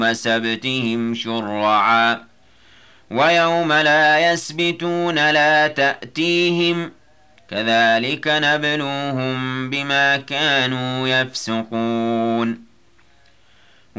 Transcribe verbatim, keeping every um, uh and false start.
وسبتهم شرعا ويوم لا يسبتون لا تأتيهم كذلك نبلوهم بما كانوا يفسقون